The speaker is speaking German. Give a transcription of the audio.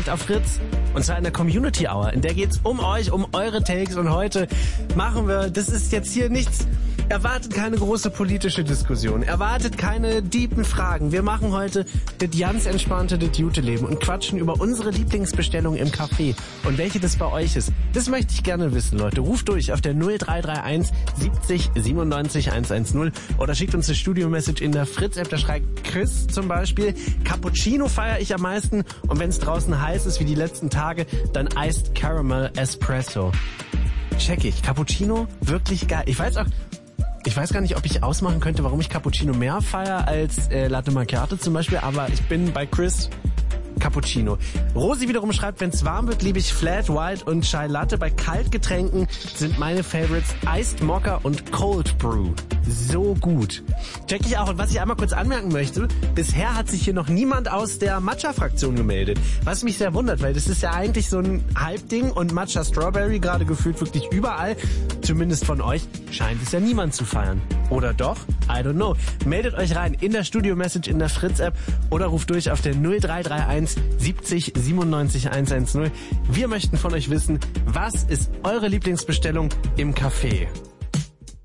direkt auf Fritz. Und zwar in der Community Hour. In der geht's um euch, um eure Takes. Und heute machen wir, das ist jetzt hier nichts, erwartet keine große politische Diskussion. Erwartet keine deepen Fragen. Wir machen heute das ganz entspannte, das gute Leben und quatschen über unsere Lieblingsbestellung im Café. Und welche das bei euch ist, das möchte ich gerne wissen, Leute. Ruft durch auf der 0331 70 97 110 oder schickt uns eine Studio-Message in der Fritz-App. Da schreibt Chris zum Beispiel: Cappuccino feiere ich am meisten und wenn es draußen heiß ist wie die letzten Tage, dann Iced Caramel Espresso. Check ich. Cappuccino, wirklich geil. Ich weiß gar nicht, ob ich ausmachen könnte, warum ich Cappuccino mehr feiere als Latte Macchiato zum Beispiel, aber ich bin bei Chris Cappuccino. Rosi wiederum schreibt, wenn es warm wird, liebe ich Flat White und Chai Latte. Bei Kaltgetränken sind meine Favorites Iced Mocha und Cold Brew. So gut. Check ich auch. Und was ich einmal kurz anmerken möchte, bisher hat sich hier noch niemand aus der Matcha-Fraktion gemeldet. Was mich sehr wundert, weil das ist ja eigentlich so ein Halbding und Matcha Strawberry gerade gefühlt wirklich überall. Zumindest von euch scheint es ja niemand zu feiern. Oder doch? I don't know. Meldet euch rein in der Studio-Message in der Fritz-App oder ruft durch auf der 0331 70 97 110. Wir möchten von euch wissen, was ist eure Lieblingsbestellung im Café?